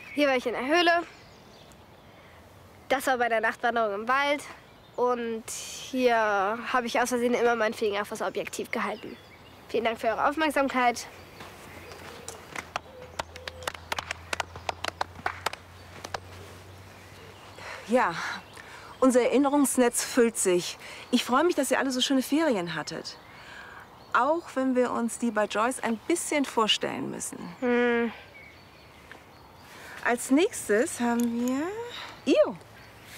Hier war ich in der Höhle. Das war bei der Nachtwanderung im Wald. Und hier habe ich aus Versehen immer meinen Finger auf das Objektiv gehalten. Vielen Dank für eure Aufmerksamkeit. Ja, unser Erinnerungsnetz füllt sich. Ich freue mich, dass ihr alle so schöne Ferien hattet. Auch wenn wir uns die bei Joyce ein bisschen vorstellen müssen. Als nächstes haben wir Io.